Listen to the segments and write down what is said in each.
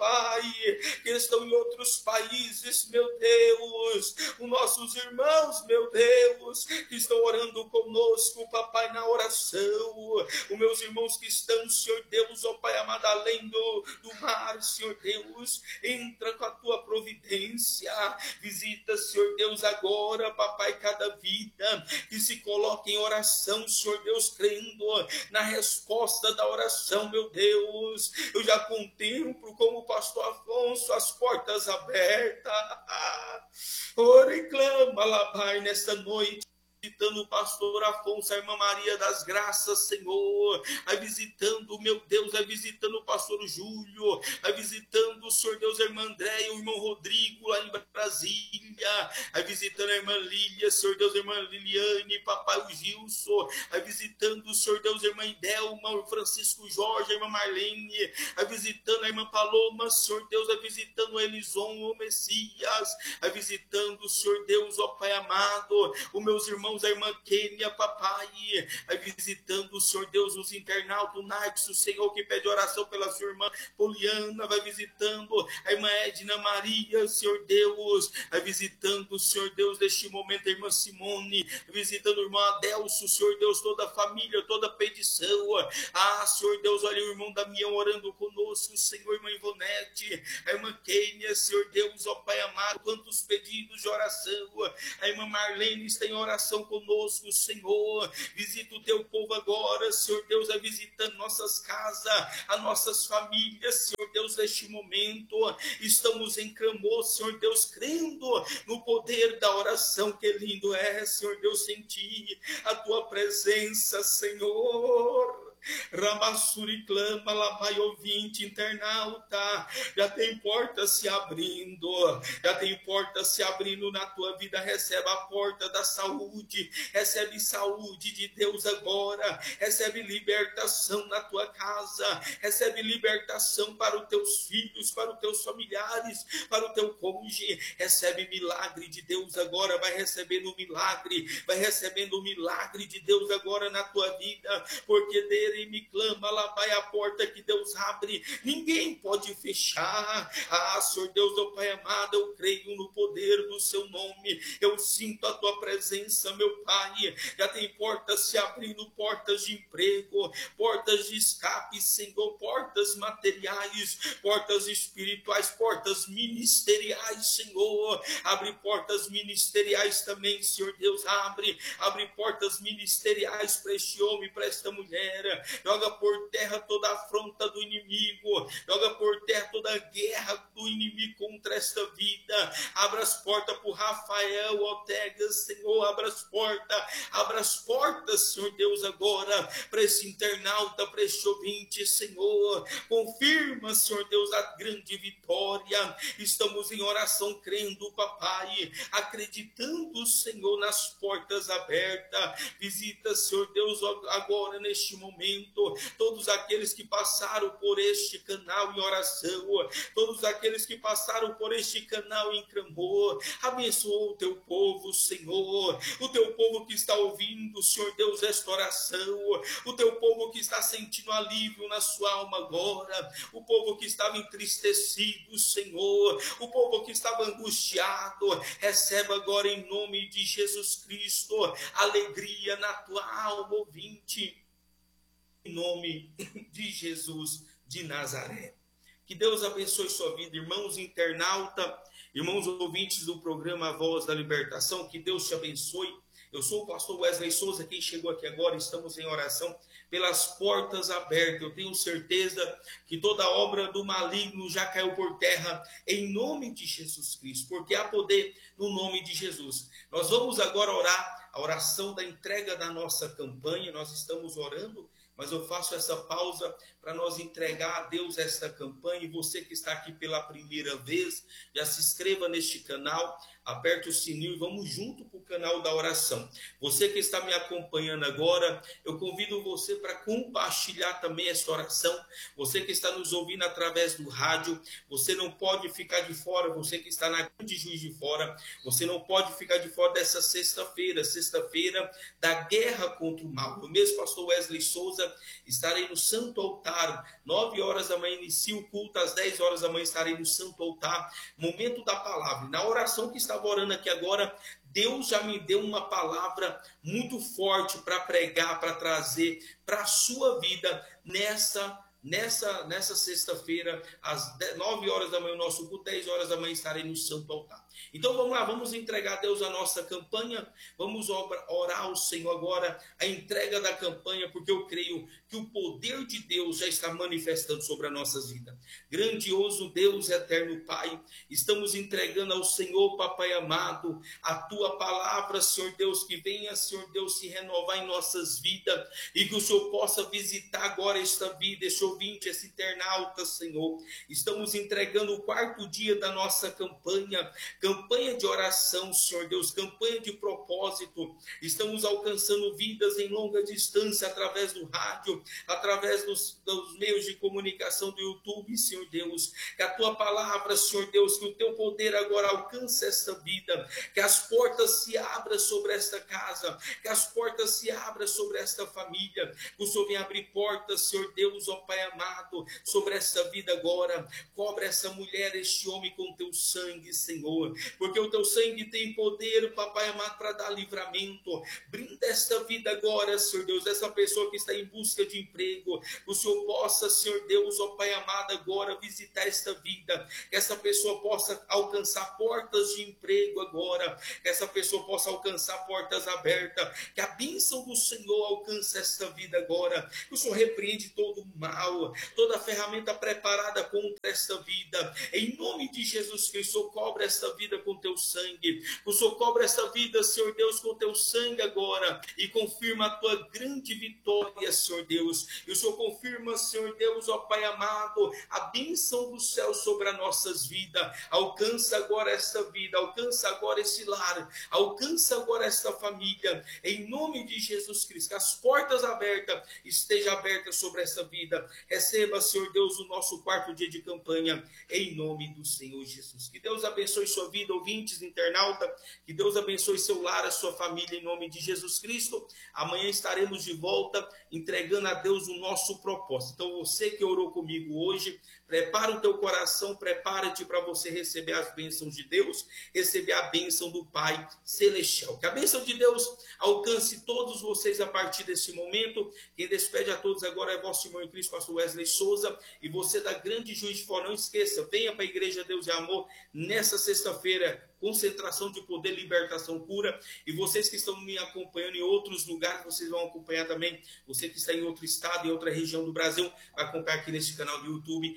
papai, que estão em outros países, meu Deus, os nossos irmãos, meu Deus, que estão orando conosco, papai, na oração, os meus irmãos que estão, Senhor Deus, ó Pai amado, além do mar, Senhor Deus, entra com a tua providência, visita, Senhor Deus, agora, papai, cada vida que se coloca em oração, Senhor Deus, crendo na resposta da oração, meu Deus, eu já contemplo como o pastor Afonso, as portas abertas, ora e clama lá, Pai, nesta noite, visitando o pastor Afonso, a irmã Maria das Graças, Senhor, vai visitando, meu Deus, vai visitando o pastor Júlio, vai visitando, Senhor Deus, a irmã Andréia, o irmão Rodrigo, lá em Brasília, vai visitando a irmã Lília, Senhor Deus, a irmã Liliane, papai o Gilson, vai visitando, Senhor Deus, a irmã Idelma, o Francisco Jorge, a irmã Marlene, vai visitando a irmã Paloma, Senhor Deus, vai visitando o Elison, o Messias, vai visitando, Senhor Deus, ó Pai amado, os meus irmãos, a irmã Kênia, papai, vai visitando, Senhor Deus, os internautas, o Narcis, o Senhor que pede oração pela sua irmã Poliana, vai visitando a irmã Edna Maria, Senhor Deus, vai visitando, Senhor Deus, neste momento, a irmã Simone, visitando o irmão Adelso, Senhor Deus, toda a família, toda a petição, Senhor Deus, olha o irmão Damião orando conosco, Senhor, irmã Ivonete, a irmã Kênia, Senhor Deus, ó Pai amado, quantos pedidos de oração, a irmã Marlene está em oração conosco, Senhor, visita o teu povo agora, Senhor Deus, vai visitando nossas casas, as nossas famílias, Senhor Deus, neste momento, estamos em clamor, Senhor Deus, crendo no poder da oração, que lindo é, Senhor Deus, sentir a tua presença, Senhor. Ramassuri clama, lá vai ouvinte, internauta, já tem porta se abrindo, já tem porta se abrindo na tua vida, recebe a porta da saúde, recebe saúde de Deus agora, recebe libertação na tua casa, recebe libertação para os teus filhos, para os teus familiares, para o teu cônjuge, recebe milagre de Deus agora, vai recebendo o milagre de Deus agora na tua vida, porque dele me clama, lá vai a porta que Deus abre, ninguém pode fechar. Senhor Deus, ó Pai amado, eu creio no poder do seu nome, eu sinto a tua presença, meu Pai, já tem portas se abrindo, portas de emprego, portas de escape, Senhor, portas materiais, portas espirituais, portas ministeriais, Senhor, abre portas ministeriais também, Senhor Deus, abre portas ministeriais para este homem, para esta mulher, joga por terra toda a afronta do inimigo, joga por terra toda a guerra do inimigo contra esta vida, abra as portas para o Rafael Ortega, Senhor, abra as portas, Senhor Deus, agora, para esse internauta, para este ouvinte, Senhor, confirma, Senhor Deus, a grande vitória, estamos em oração, crendo, papai, acreditando, Senhor, nas portas abertas, visita, Senhor Deus, agora, neste momento, todos aqueles que passaram por este canal em oração, todos aqueles que passaram por este canal em clamor, abençoa o teu povo, Senhor, o teu povo que está ouvindo, Senhor Deus, esta oração, o teu povo que está sentindo alívio na sua alma agora, o povo que estava entristecido, Senhor, o povo que estava angustiado, receba agora em nome de Jesus Cristo, alegria na tua alma, ouvinte, em nome de Jesus de Nazaré. Que Deus abençoe sua vida, irmãos internauta, irmãos ouvintes do programa Voz da Libertação, que Deus te abençoe. Eu sou o pastor Wesley Souza, quem chegou aqui agora, estamos em oração pelas portas abertas. Eu tenho certeza que toda obra do maligno já caiu por terra em nome de Jesus Cristo, porque há poder no nome de Jesus. Nós vamos agora orar a oração da entrega da nossa campanha, nós estamos orando, mas eu faço essa pausa para nós entregar a Deus esta campanha. E você que está aqui pela primeira vez, já se inscreva neste canal, aperte o sininho e vamos junto para o canal da oração. Você que está me acompanhando agora, eu convido você para compartilhar também esta oração. Você que está nos ouvindo através do rádio, você não pode ficar de fora. Você que está na Grande Juiz de Fora, você não pode ficar de fora dessa sexta-feira da guerra contra o mal. Eu mesmo, pastor Wesley Souza, estarei no Santo Altar claro, 9 horas da manhã inicia o culto, às 10 horas da manhã estarei no Santo Altar, momento da palavra. Na oração que estava orando aqui agora, Deus já me deu uma palavra muito forte para pregar, para trazer para a sua vida nessa sexta-feira, às 9 horas da manhã, o nosso culto, 10 horas da manhã estarei no Santo Altar. Então vamos lá, vamos entregar a Deus a nossa campanha, vamos orar ao Senhor agora, a entrega da campanha, porque eu creio que o poder de Deus já está manifestando sobre as nossas vidas. Grandioso Deus, eterno Pai, estamos entregando ao Senhor, Papai amado, a Tua palavra, Senhor Deus, que venha, Senhor Deus, se renovar em nossas vidas, e que o Senhor possa visitar agora esta vida, esse ouvinte, esse internauta, Senhor. Estamos entregando o 4º dia da nossa campanha de oração, Senhor Deus, campanha de propósito. Estamos alcançando vidas em longa distância através do rádio, através dos meios de comunicação do YouTube, Senhor Deus. Que a Tua palavra, Senhor Deus, que o Teu poder agora alcance esta vida, que as portas se abram sobre esta casa, que as portas se abram sobre esta família, que o Senhor venha abrir portas, Senhor Deus, ó Pai amado, sobre esta vida agora. Cobre essa mulher, este homem com Teu sangue, Senhor, porque o Teu sangue tem poder, Papai amado, para dar livramento. Brinda esta vida agora, Senhor Deus, essa pessoa que está em busca de emprego, o Senhor possa, Senhor Deus, ó Pai amado, agora visitar esta vida, que essa pessoa possa alcançar portas de emprego agora, que essa pessoa possa alcançar portas abertas, que a bênção do Senhor alcance esta vida agora, que o Senhor repreende todo o mal, toda a ferramenta preparada contra esta vida, em nome de Jesus Cristo. Cobre esta vida com Teu sangue, o Senhor cobre esta vida, Senhor Deus, com Teu sangue agora, e confirma a Tua grande vitória, Senhor Deus, e o Senhor confirma, Senhor Deus, ó Pai amado, a bênção do céu sobre as nossas vidas. Alcança agora esta vida, alcança agora esse lar, alcança agora esta família, em nome de Jesus Cristo, que as portas abertas estejam abertas sobre esta vida. Receba, Senhor Deus, o nosso 4º dia de campanha, em nome do Senhor Jesus. Que Deus abençoe sua vida, ouvintes, internauta, que Deus abençoe seu lar, a sua família, em nome de Jesus Cristo. Amanhã estaremos de volta, entregando a Deus o nosso propósito. Então você que orou comigo hoje, prepara o teu coração, prepara-te para você receber as bênçãos de Deus, receber a bênção do Pai Celestial. Que a bênção de Deus alcance todos vocês a partir desse momento. Quem despede a todos agora é vosso irmão em Cristo, pastor Wesley Souza, e você da Grande Juiz de Fora. Não esqueça, venha para a Igreja Deus e Amor nessa sexta-feira, concentração de poder, libertação, cura. E vocês que estão me acompanhando em outros lugares, vocês vão acompanhar também. Você que está em outro estado, em outra região do Brasil, vai acompanhar aqui neste canal do YouTube.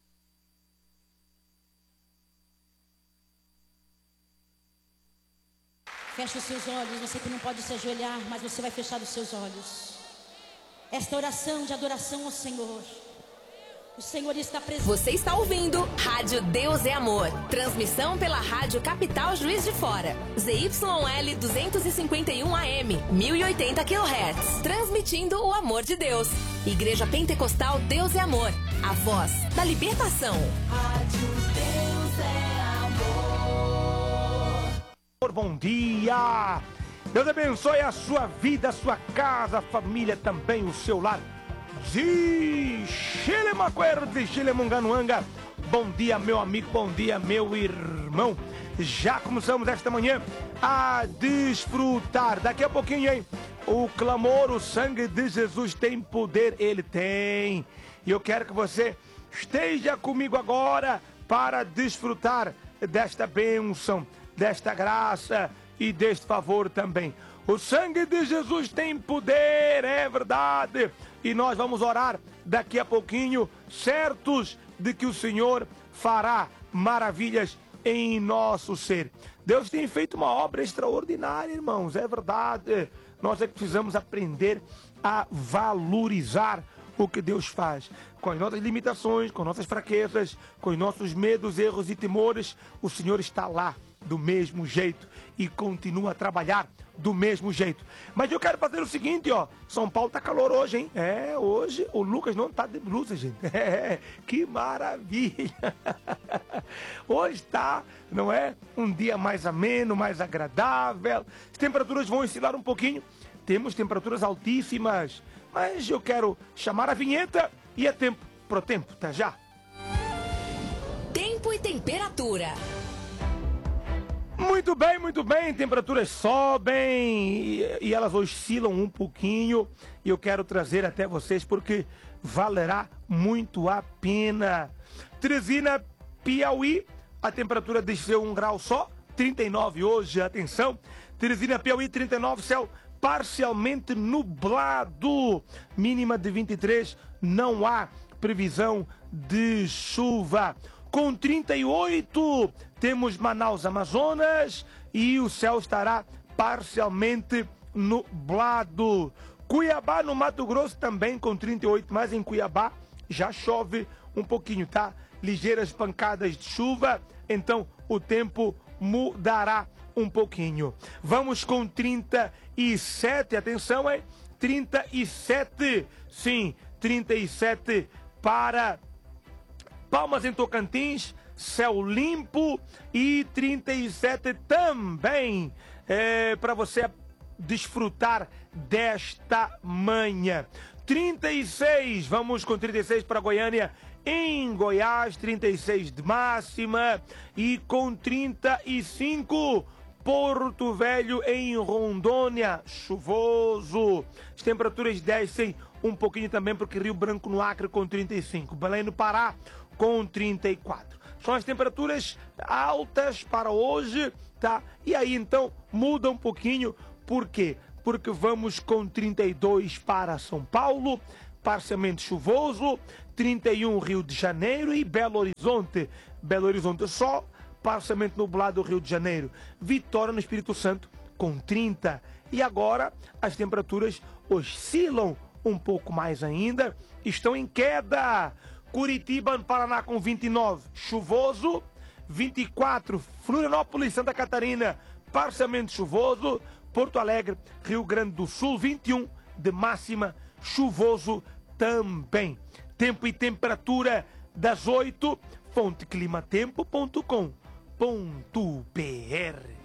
Feche os seus olhos, você que não pode se ajoelhar, mas você vai fechar os seus olhos. Esta oração de adoração ao Senhor, o Senhor está presente. Você está ouvindo Rádio Deus é Amor. Transmissão pela Rádio Capital Juiz de Fora. ZYL 251 AM, 1080 kHz. Transmitindo o amor de Deus. Igreja Pentecostal Deus é Amor. A voz da libertação. Rádio Deus é Amor. Bom dia! Deus abençoe a sua vida, a sua casa, a família, também o seu lar. Bom dia, meu amigo, bom dia, meu irmão. Já começamos esta manhã a desfrutar. Daqui a pouquinho, hein? O clamor, o sangue de Jesus tem poder, ele tem. E eu quero que você esteja comigo agora para desfrutar desta bênção, desta graça e deste favor também. O sangue de Jesus tem poder, é verdade. E nós vamos orar daqui a pouquinho, certos de que o Senhor fará maravilhas em nosso ser. Deus tem feito uma obra extraordinária, irmãos, é verdade. Nós é que precisamos aprender a valorizar o que Deus faz. Com as nossas limitações, com nossas fraquezas, com os nossos medos, erros e temores, o Senhor está lá do mesmo jeito e continua a trabalhar do mesmo jeito. Mas eu quero fazer o seguinte, ó. São Paulo tá calor hoje, hein? É, hoje o Lucas não tá de blusa, gente. É, que maravilha. Hoje tá, não é? Um dia mais ameno, mais agradável. As temperaturas vão oscilar um pouquinho. Temos temperaturas altíssimas. Mas eu quero chamar a vinheta E é tempo pro tempo, tá já? Tempo e temperatura. Muito bem, temperaturas sobem e elas oscilam um pouquinho e eu quero trazer até vocês porque valerá muito a pena. Teresina, Piauí, a temperatura desceu 1 grau só, 39 hoje, atenção. Teresina, Piauí, 39, céu parcialmente nublado, mínima de 23, não há previsão de chuva. Com 38, temos Manaus, Amazonas, e o céu estará parcialmente nublado. Cuiabá, no Mato Grosso, também com 38, mas em Cuiabá já chove um pouquinho, tá? Ligeiras pancadas de chuva, então o tempo mudará um pouquinho. Vamos com 37, atenção, hein? 37, sim, 37 para Palmas, em Tocantins, céu limpo, e 37 também para você desfrutar desta manhã. 36, vamos com 36 para Goiânia, em Goiás, 36 de máxima, e com 35 Porto Velho, em Rondônia, chuvoso. As temperaturas descem um pouquinho também, porque Rio Branco, no Acre, com 35. Belém, no Pará, com 34. São as temperaturas altas para hoje, tá? E aí, então, muda um pouquinho. Por quê? Porque vamos com 32 para São Paulo, parcialmente chuvoso, 31 Rio de Janeiro e Belo Horizonte. Belo Horizonte só, parcialmente nublado Rio de Janeiro. Vitória, no Espírito Santo, com 30. E agora as temperaturas oscilam um pouco mais ainda, estão em queda. Curitiba, no Paraná, com 29, chuvoso. 24, Florianópolis, Santa Catarina, parcialmente chuvoso. Porto Alegre, Rio Grande do Sul, 21 de máxima, chuvoso também. Tempo e temperatura das 8, fonteclimatempo.com.br.